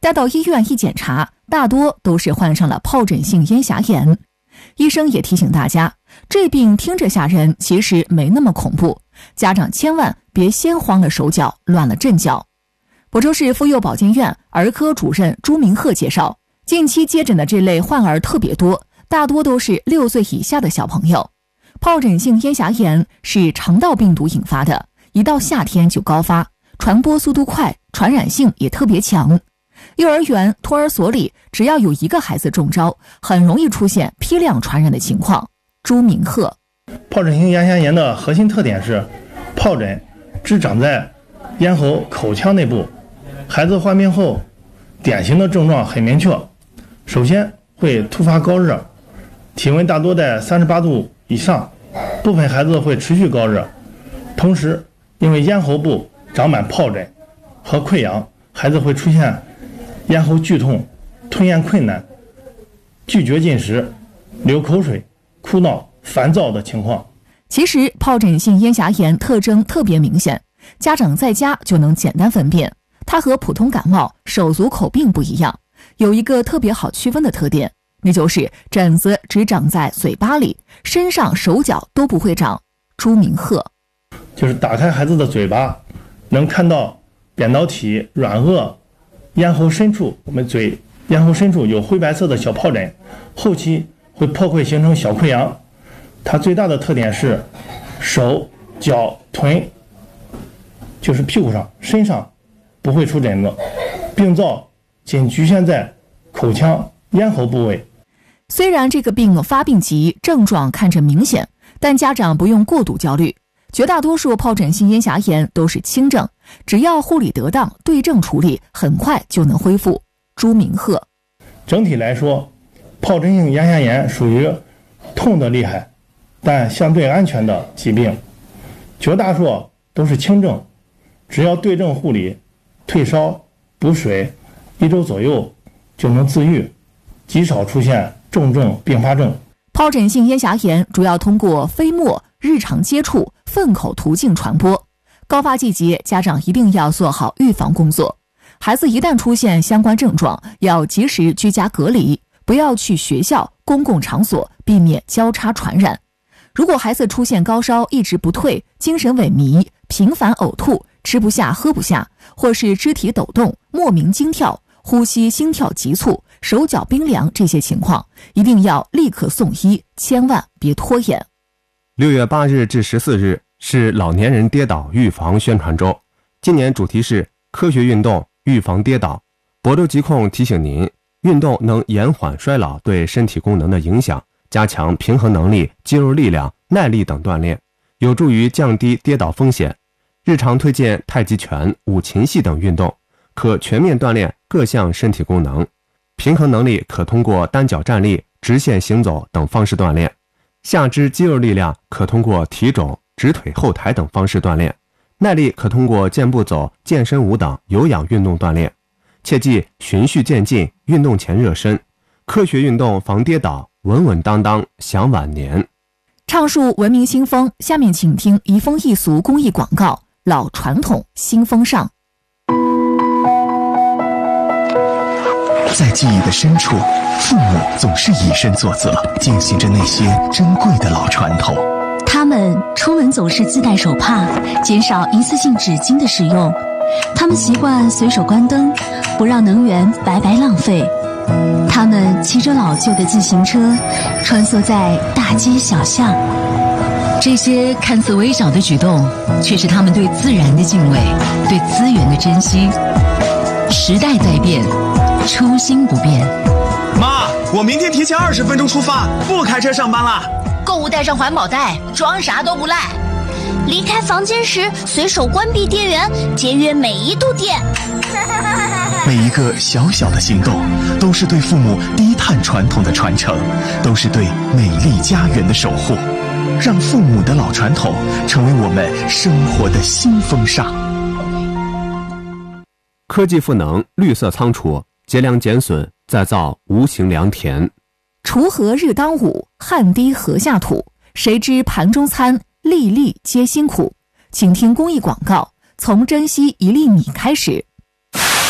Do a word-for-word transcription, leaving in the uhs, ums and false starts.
带到医院一检查，大多都是患上了疱疹性咽峡炎。医生也提醒大家，这病听着吓人，其实没那么恐怖，家长千万别先慌了手脚，乱了阵脚。亳州市妇幼保健院儿科主任朱明鹤介绍，近期接诊的这类患儿特别多，大多都是六岁以下的小朋友。疱疹性咽峡炎是肠道病毒引发的，一到夏天就高发，传播速度快，传染性也特别强。幼儿园、托儿所里只要有一个孩子中招，很容易出现批量传染的情况。朱明鹤， 疱疹性咽峡炎的核心特点是，疱疹只长在咽喉、口腔内部。孩子患病后，典型的症状很明确，首先会突发高热，体温大多在三十八度以上，部分孩子会持续高热，同时因为咽喉部长满疱疹和溃疡，孩子会出现咽喉剧痛、吞咽困难、拒绝进食、流口水、哭闹、烦躁的情况。 其实疱疹性咽峡炎特征特别明显，家长在家就能简单分辨。它和普通感冒、手足口病不一样，有一个特别好区分的特点，那就是疹子只长在嘴巴里，身上手脚都不会长。朱明鹤， 就是打开孩子的嘴巴，能看到扁桃体、软腭、咽喉深处，我们嘴咽喉深处有灰白色的小疱疹，后期会破溃形成小溃疡。它最大的特点是手、脚、臀，就是屁股上、身上不会出疹子，病灶仅局限在口腔、咽喉部位。 虽然这个病发病急，症状看着明显，但家长不用过度焦虑。绝大多数疱疹性咽峡炎都是轻症，只要护理得当，对症处理，很快就能恢复。朱明鹤， 整体来说，疱疹性咽峡炎属于痛得厉害但相对安全的疾病，绝大数都是轻症，只要对症护理，退烧补水，一周左右就能自愈，极少出现重症并发症。 疱疹性咽峡炎主要通过飞沫、日常接触、粪口途径传播。高发季节，家长一定要做好预防工作。孩子一旦出现相关症状，要及时居家隔离，不要去学校、公共场所，避免交叉传染。如果孩子出现高烧一直不退，精神萎靡、频繁呕吐、吃不下喝不下，或是肢体抖动、莫名惊跳、呼吸心跳急促、手脚冰凉，这些情况一定要立刻送医，千万别拖延。 六月八日至十四日是老年人跌倒预防宣传周，今年主题是科学运动预防跌倒。亳州疾控提醒您，运动能延缓衰老对身体功能的影响，加强平衡能力、肌肉力量、耐力等锻炼，有助于降低跌倒风险。日常推荐太极拳、五禽戏等运动，可全面锻炼各项身体功能。平衡能力可通过单脚站立、直线行走等方式锻炼。下肢肌肉力量可通过提踵、直腿后抬等方式锻炼。耐力可通过健步走、健身舞等有氧运动锻炼。切记循序渐进，运动前热身。科学运动防跌倒，稳稳当当享晚年。 畅述文明新风，下面请听移风易俗公益广告，老传统新风尚。 在记忆的深处，父母总是以身作则，践行着那些珍贵的老传统。 他们出门总是自带手帕，减少一次性纸巾的使用。他们习惯随手关灯，不让能源白白浪费。他们骑着老旧的自行车，穿梭在大街小巷。 这些看似微小的举动，却是他们对自然的敬畏，对资源的珍惜。时代在变，初心不变。 妈，我明天提前二十分钟出发，不开车上班了。 购物带上环保袋，装啥都不赖。 离开房间时随手关闭电源，节约每一度电。 每一个小小的行动，都是对父母低碳传统的传承，都是对美丽家园的守护。让父母的老传统成为我们生活的新风尚。 科技赋能绿色仓储，节粮减损，再造无形良田。 锄禾日当午，汗滴禾下土。谁知盘中餐，粒粒皆辛苦。请听公益广告，从珍惜一粒米开始，